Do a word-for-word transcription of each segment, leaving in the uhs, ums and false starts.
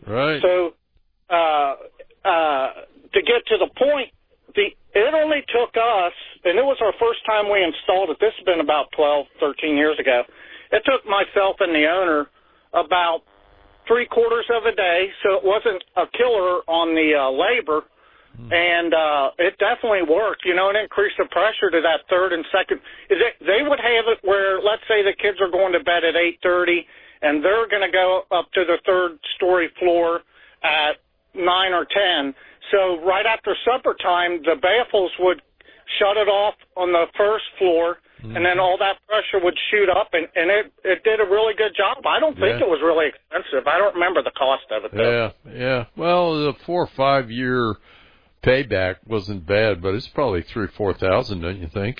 Right. So uh, uh, to get to the point, the it only took us, and it was our first time we installed it. This has been about twelve, thirteen years ago. It took myself and the owner about three quarters of a day, so it wasn't a killer on the uh, labor. And uh, it definitely worked, you know, and increased the pressure to that third and second. They would have it where, let's say the kids are going to bed at eight thirty, and they're going to go up to the third-story floor at nine or ten. So right after supper time, the baffles would shut it off on the first floor, mm-hmm. and then all that pressure would shoot up, and, and it, it did a really good job. I don't think yeah. it was really expensive. I don't remember the cost of it, though. Yeah, yeah. Well, the four or five-year payback wasn't bad, but it's probably three, four thousand, don't you think?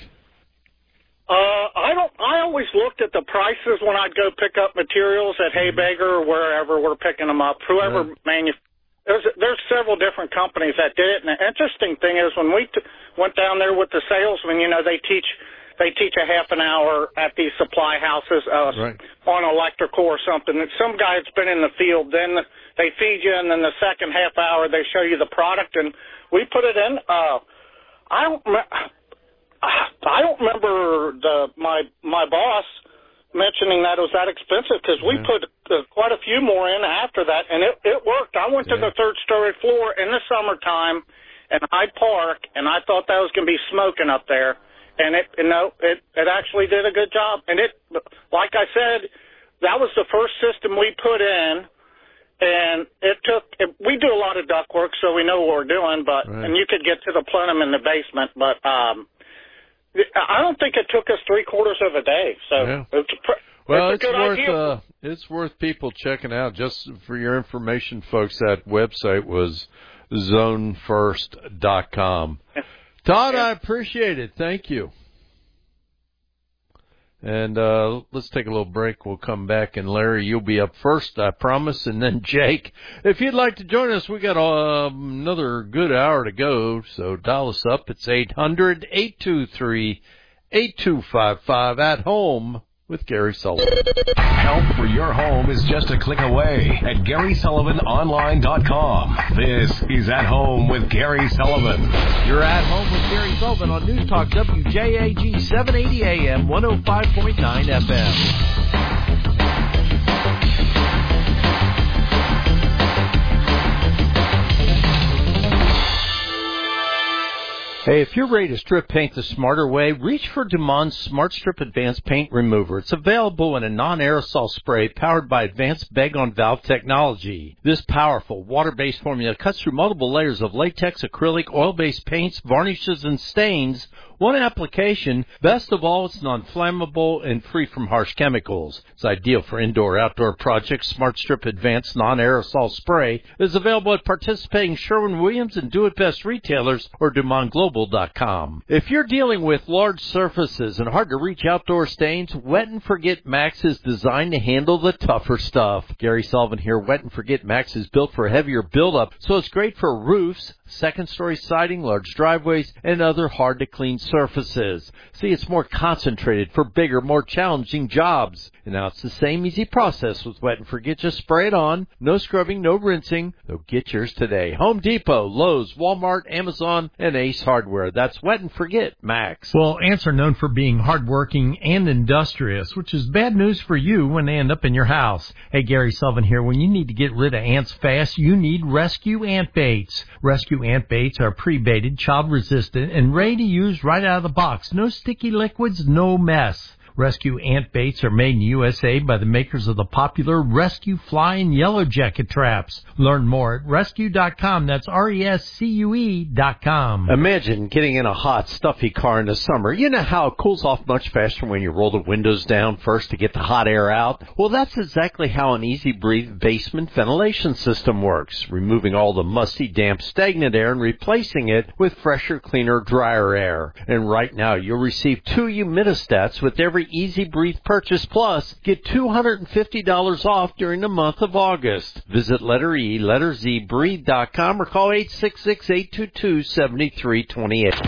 Uh, I don't. I always looked at the prices when I'd go pick up materials at Haybager or wherever we're picking them up. Whoever yeah. manu- there's there's several different companies that did it. And the interesting thing is when we t- went down there with the salesmen, you know, they teach they teach a half an hour at these supply houses uh, right. on electrical or something. And some guy that's been in the field, then they feed you, and then the second half hour they show you the product and we put it in. Uh, I don't. I don't remember the my my boss mentioning that it was that expensive because we yeah. put uh, quite a few more in after that, and it it worked. I went yeah. to the third story floor in the summertime in Hyde Park, and I thought that was going to be smoking up there, and it you know it it actually did a good job. And it, like I said, that was the first system we put in. And it took, we do a lot of duct work, so we know what we're doing, but, right. and you could get to the plenum in the basement, but, um, I don't think it took us three quarters of a day, so yeah. it's, well, it's a it's good worth, idea. uh, it's worth people checking out. Just for your information, folks, that website was zone first dot com. Yeah. Todd, yeah. I appreciate it. Thank you. And uh let's take a little break. We'll come back, and Larry, you'll be up first, I promise, and then Jake. If you'd like to join us, we got uh, another good hour to go, so dial us up. It's eight hundred, eight two three, eight two five five at home with Gary Sullivan. Help for your home is just a click away at Gary Sullivan Online dot com. This is At Home with Gary Sullivan. You're At Home with Gary Sullivan on News Talk W J A G seven eighty A M, one oh five point nine F M. Hey, if you're ready to strip paint the smarter way, reach for Dumond's Smart Strip Advanced Paint Remover. It's available in a non-aerosol spray powered by advanced bag-on-valve technology. This powerful water-based formula cuts through multiple layers of latex, acrylic, oil-based paints, varnishes, and stains. One application. Best of all, it's non-flammable and free from harsh chemicals. It's ideal for indoor-outdoor projects. Smart Strip Advanced Non-Aerosol Spray is available at participating Sherwin-Williams and Do-It-Best retailers or Dumond Global dot com. If you're dealing with large surfaces and hard-to-reach outdoor stains, Wet and Forget Max is designed to handle the tougher stuff. Gary Sullivan here. Wet and Forget Max is built for heavier buildup, so it's great for roofs, second-story siding, large driveways, and other hard-to-clean surfaces. See, it's more concentrated for bigger, more challenging jobs. And now it's the same easy process with Wet and Forget. Just spray it on. No scrubbing, no rinsing. So get yours today. Home Depot, Lowe's, Walmart, Amazon, and Ace Hardware. That's Wet and Forget Max. Well, ants are known for being hardworking and industrious, which is bad news for you when they end up in your house. Hey, Gary Sullivan here. When you need to get rid of ants fast, you need Rescue Ant Baits. Rescue Ant Baits are pre-baited, child-resistant, and ready to use right out of the box. No sticky liquids, no mess. Rescue Ant Baits are made in U S A by the makers of the popular Rescue Fly and Yellow Jacket traps. Learn more at rescue dot com. That's R E S C U E dot com. Imagine getting in a hot, stuffy car in the summer. You know how it cools off much faster when you roll the windows down first to get the hot air out? Well, that's exactly how an Easy Breathe basement ventilation system works, removing all the musty, damp, stagnant air and replacing it with fresher, cleaner, drier air. And right now, you'll receive two humidistats with every Easy Breathe purchase, plus get two hundred fifty dollars off during the month of August. Visit letter E, letter Z, breathe dot com or call eight six six, eight two two, seven three two eight.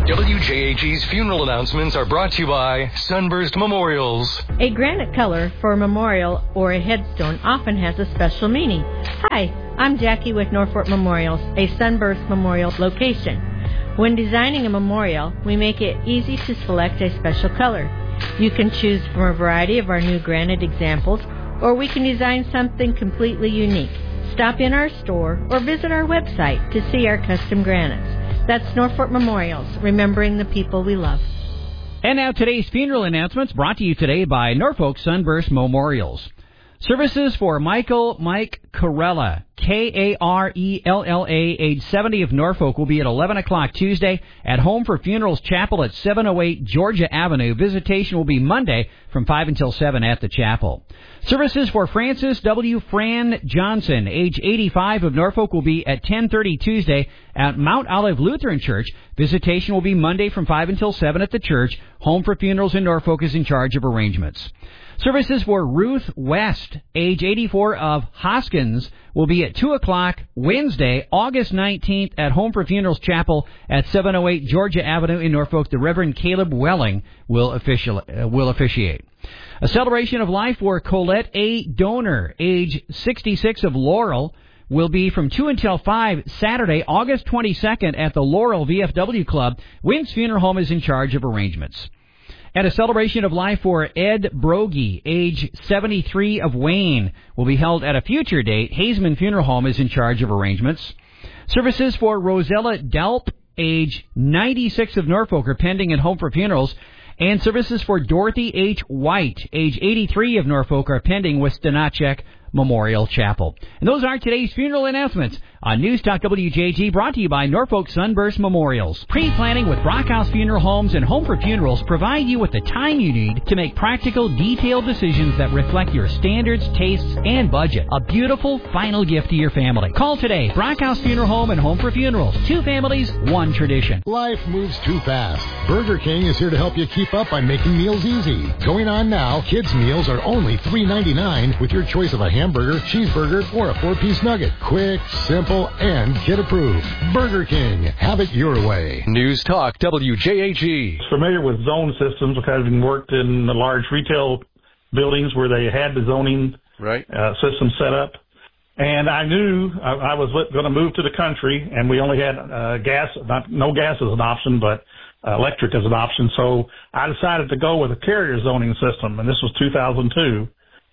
W J H E's funeral announcements are brought to you by Sunburst Memorials. A granite color for a memorial or a headstone often has a special meaning. Hi, I'm Jackie with Norfolk Memorials, a Sunburst Memorial location. When designing a memorial, we make it easy to select a special color. You can choose from a variety of our new granite examples, or we can design something completely unique. Stop in our store or visit our website to see our custom granites. That's Norfolk Memorials, remembering the people we love. And now today's funeral announcements brought to you today by Norfolk Sunburst Memorials. Services for Michael Mike Carella, K A R E L L A, age seventy, of Norfolk, will be at eleven o'clock Tuesday at Home for Funerals Chapel at seven oh eight Georgia Avenue. Visitation will be Monday from five until seven at the chapel. Services for Francis W. Fran Johnson, age eighty-five, of Norfolk, will be at ten thirty Tuesday at Mount Olive Lutheran Church. Visitation will be Monday from five until seven at the church. Home for Funerals in Norfolk is in charge of arrangements. Services for Ruth West, age eighty-four, of Hoskins, will be at two o'clock Wednesday, August nineteenth at Home for Funerals Chapel at seven oh eight Georgia Avenue in Norfolk. The Reverend Caleb Welling will, official, uh, will officiate. A celebration of life for Colette A. Donor, age sixty-six, of Laurel, will be from two until five Saturday, August twenty-second at the Laurel V F W Club. Wynn's Funeral Home is in charge of arrangements. And a celebration of life for Ed Brogy, age seventy-three, of Wayne, will be held at a future date. Hazeman Funeral Home is in charge of arrangements. Services for Rosella Delp, age ninety-six, of Norfolk, are pending at Home for Funerals. And services for Dorothy H. White, age eighty-three, of Norfolk, are pending with Stanachek Memorial Chapel. And those are today's funeral announcements on News Talk W J G, brought to you by Norfolk Sunburst Memorials. Pre-planning with Brockhouse Funeral Homes and Home for Funerals provide you with the time you need to make practical, detailed decisions that reflect your standards, tastes, and budget. A beautiful final gift to your family. Call today. Brockhouse Funeral Home and Home for Funerals. Two families, one tradition. Life moves too fast. Burger King is here to help you keep up by making meals easy. Going on now, kids' meals are only three ninety-nine with your choice of a hamburger, cheeseburger, or a four-piece nugget. Quick, simple, and kid approved. Burger King. Have it your way. News Talk W J H E. Familiar with zone systems because I've worked in the large retail buildings where they had the zoning right. uh, system set up. And I knew I, I was going to move to the country, and we only had uh, gas, not, no gas as an option, but uh, electric as an option. So I decided to go with a carrier zoning system, and this was two thousand two.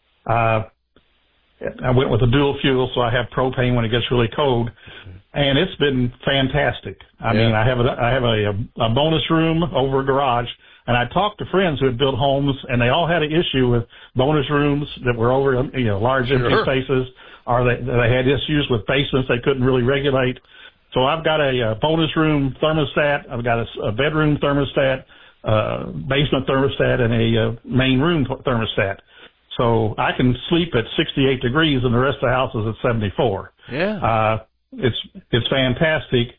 Uh, I went with a dual fuel, so I have propane when it gets really cold, and it's been fantastic. I yeah. mean, I have a I have a, a bonus room over a garage, and I talked to friends who had built homes, and they all had an issue with bonus rooms that were over, you know, large empty sure. spaces, or they they had issues with basements they couldn't really regulate. So I've got a, a bonus room thermostat, I've got a, a bedroom thermostat, uh, basement thermostat, and a uh, main room thermostat. So I can sleep at sixty-eight degrees and the rest of the house is at seventy-four. Yeah. Uh, it's, it's fantastic.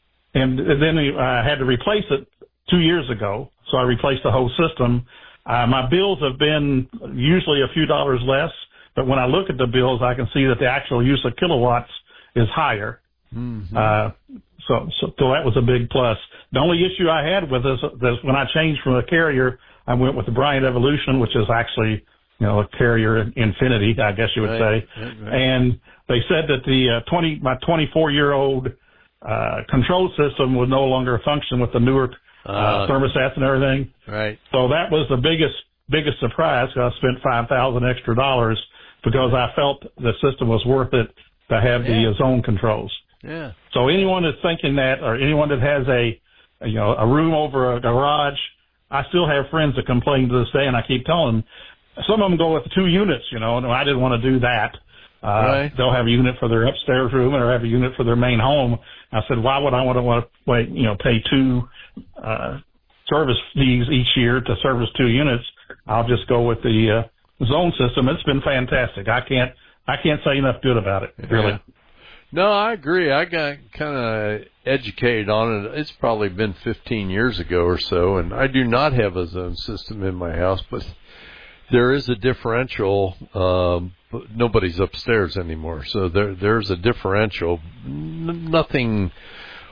And then I had to replace it two years ago. So I replaced the whole system. Uh, my bills have been usually a few dollars less, but when I look at the bills, I can see that the actual use of kilowatts is higher. Mm-hmm. Uh, so, so, so that was a big plus. The only issue I had with this is when I changed from a carrier, I went with the Bryant Evolution, which is actually, you know, a carrier infinity, I guess you would right. say. Right, right. And they said that the uh, twenty my twenty-four year old uh, control system would no longer function with the newer uh, uh, thermostats and everything. Right. So that was the biggest biggest surprise. I spent five thousand extra dollars because I felt the system was worth it to have yeah. the uh, zone controls. Yeah. So anyone that's thinking that, or anyone that has a you know a room over a garage, I still have friends that complain to this day, and I keep telling them. Some of them go with two units, you know, and I didn't want to do that. Uh, right. They'll have a unit for their upstairs room or have a unit for their main home. I said, why would I want to want to wait, you know, pay two, uh, service fees each year to service two units? I'll just go with the, uh, zone system. It's been fantastic. I can't, I can't say enough good about it, really. Yeah. No, I agree. I got kind of educated on it. It's probably been fifteen years ago or so, and I do not have a zone system in my house, but there is a differential. Um, but nobody's upstairs anymore, so there there's a differential. N- nothing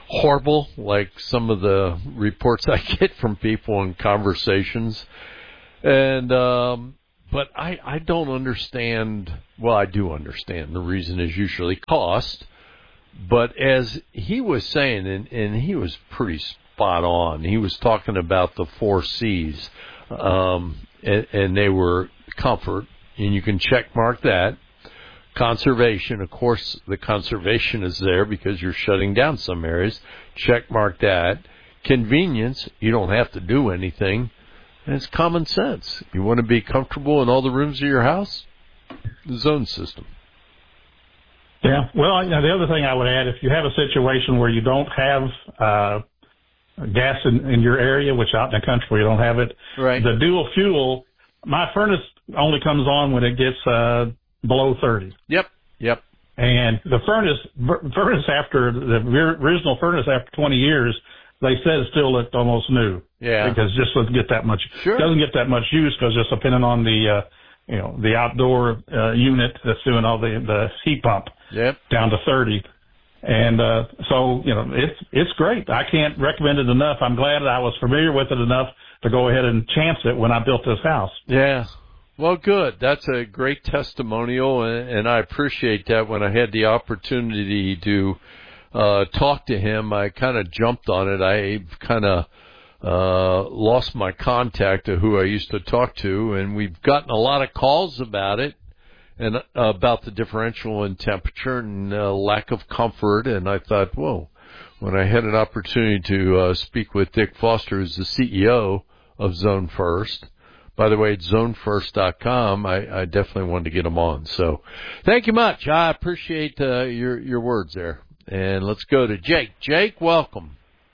horrible like some of the reports I get from people in conversations. And, um, but I, I don't understand, well, I do understand. The reason is usually cost. But as he was saying, and, and he was pretty spot on, he was talking about the four C's, um, and, and they were comfort, and you can check mark that. Conservation, of course, the conservation is there because you're shutting down some areas. Check mark that. Convenience, you don't have to do anything. And it's common sense. You want to be comfortable in all the rooms of your house? The zone system. Yeah. Well, you know, the other thing I would add, if you have a situation where you don't have uh, gas in, in your area, which out in the country where you don't have it, right. The dual fuel, my furnace only comes on when it gets uh, below thirty. Yep. Yep. And the furnace, furnace after the original furnace after twenty years, they said it still looked almost new. Yeah. Because just doesn't get that much, sure. doesn't get that much use because just depending on the, uh, you know, the outdoor uh, unit that's doing all the, the heat pump. Yep. Down to thirty. And, uh, so, you know, it's, it's great. I can't recommend it enough. I'm glad I was familiar with it enough to go ahead and chance it when I built this house. Yeah. Well, good. That's a great testimonial, and, and I appreciate that. When I had the opportunity to uh, talk to him, I kind of jumped on it. I kind of uh, lost my contact of who I used to talk to, and we've gotten a lot of calls about it and uh, about the differential in temperature and uh, lack of comfort. And I thought, whoa, when I had an opportunity to uh, speak with Dick Foster, who's the C E O of Zone First. By the way, it's zone first dot com. I, I definitely wanted to get him on. So thank you much. I appreciate uh, your, your words there. And let's go to Jake. Jake, welcome.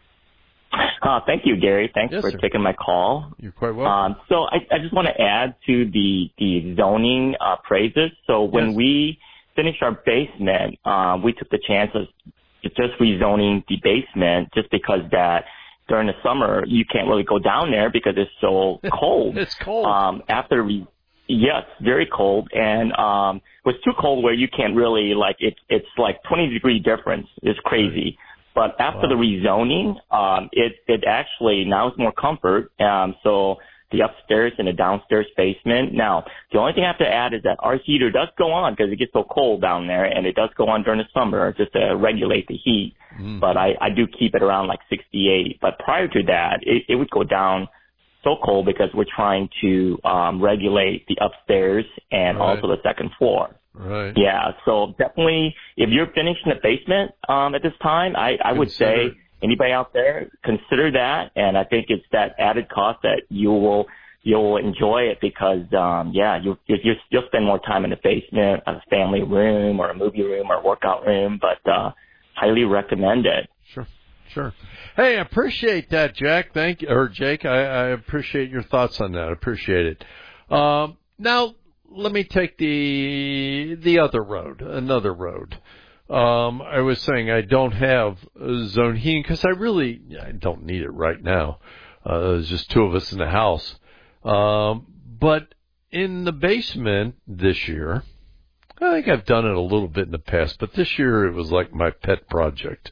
Uh, thank you, Gary. Thanks yes, for sir. taking my call. You're quite welcome. Um, so I, I just want to add to the, the zoning uh, praises. So when yes. we finished our basement, uh, we took the chance of just rezoning the basement just because that during the summer, you can't really go down there because it's so cold. It's cold. Um, after we, yes, very cold. And, um, it was too cold where you can't really, like, it, it's like twenty degree difference. It's crazy. But after wow. the rezoning, um, it, it actually now is more comfort. Um, so the upstairs and the downstairs basement. Now, the only thing I have to add is that our heater does go on because it gets so cold down there, and it does go on during the summer just to regulate the heat. Mm. But I, I do keep it around like sixty-eight. But prior to that, it, it would go down so cold because we're trying to um, regulate the upstairs and right. also the second floor. Right. Yeah, so definitely if you're finishing the basement um, at this time, I, I would say anybody out there, consider that. And I think it's that added cost that you will you'll enjoy it because, um, yeah, you, you, you'll spend more time in the basement, a family room or a movie room or a workout room, but uh, highly recommend it. Sure. Sure. Hey, I appreciate that, Jack. Thank you, or Jake. I, I appreciate your thoughts on that. I appreciate it. Um, now, let me take the the other road, another road. Um, I was saying I don't have zone heating because I really I don't need it right now. Uh, there's just two of us in the house. Um, but in the basement this year, I think I've done it a little bit in the past, but this year it was like my pet project.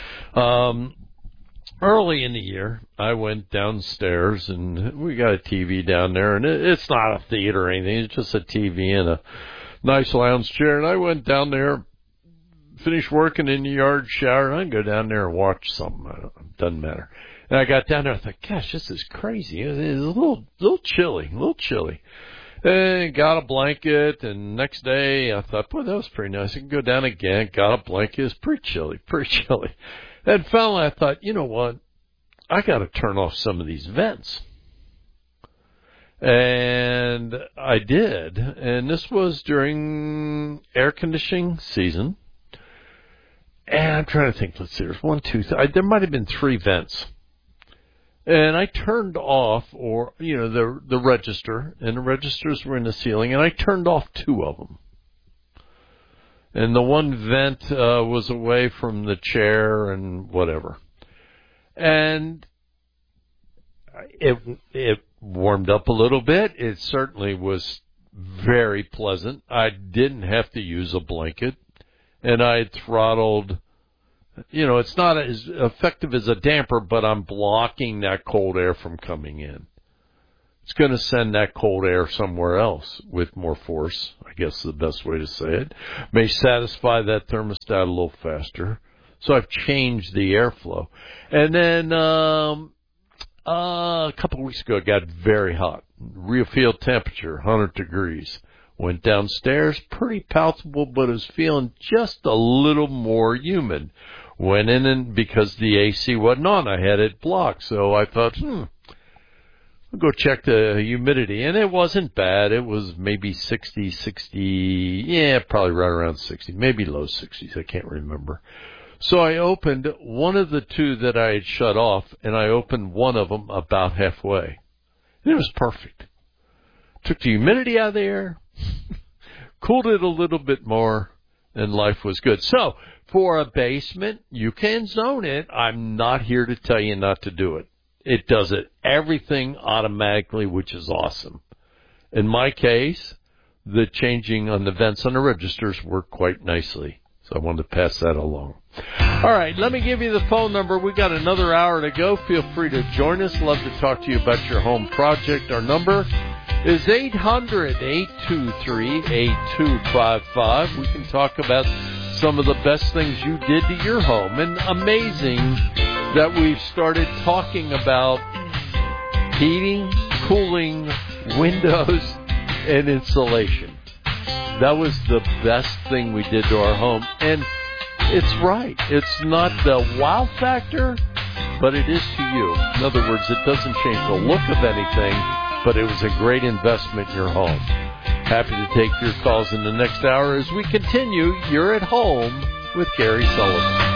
Um, early in the year, I went downstairs and we got a T V down there, and it, it's not a theater or anything. It's just a T V and a nice lounge chair. And I went down there, finished working in the yard, shower, and I go down there and watch something. It doesn't matter. And I got down there, I thought, gosh, this is crazy. It's a little, little chilly, a little chilly. And got a blanket, and next day I thought, boy, that was pretty nice. I can go down again, got a blanket. It's pretty chilly, pretty chilly. And finally I thought, you know what? I got to turn off some of these vents. And I did. And this was during air conditioning season. And I'm trying to think, let's see, there's one, two, th- I, there might have been three vents. And I turned off, or, you know, the the register, and the registers were in the ceiling, and I turned off two of them. And the one vent uh, was away from the chair and whatever. And it it warmed up a little bit. It certainly was very pleasant. I didn't have to use a blanket, and I had throttled You know, it's not as effective as a damper, but I'm blocking that cold air from coming in. It's going to send that cold air somewhere else with more force, I guess is the best way to say it. May satisfy that thermostat a little faster. So I've changed the airflow. And then um, uh, a couple of weeks ago, it got very hot. Real field temperature, one hundred degrees. Went downstairs, pretty palatable, but it was feeling just a little more humid. Went in, and because the A C wasn't on, I had it blocked. So I thought, hmm, I'll go check the humidity. And it wasn't bad. It was maybe sixty, sixty, yeah, probably right around sixty, maybe low sixties. I can't remember. So I opened one of the two that I had shut off, and I opened one of them about halfway. And it was perfect. Took the humidity out of the air, cooled it a little bit more, and life was good. So for a basement, you can zone it. I'm not here to tell you not to do it. It does it everything automatically, which is awesome. In my case, the changing on the vents on the registers work quite nicely. So I wanted to pass that along. All right, let me give you the phone number. We got another hour to go. Feel free to join us. Love to talk to you about your home project. Our number is eight hundred, eight two three, eight two five five. We can talk about some of the best things you did to your home. And amazing that we've started talking about heating, cooling, windows, and insulation. That was the best thing we did to our home. And it's right. It's not the wow factor, but it is to you. In other words, it doesn't change the look of anything, but it was a great investment in your home. Happy to take your calls in the next hour as we continue. You're at home with Gary Sullivan.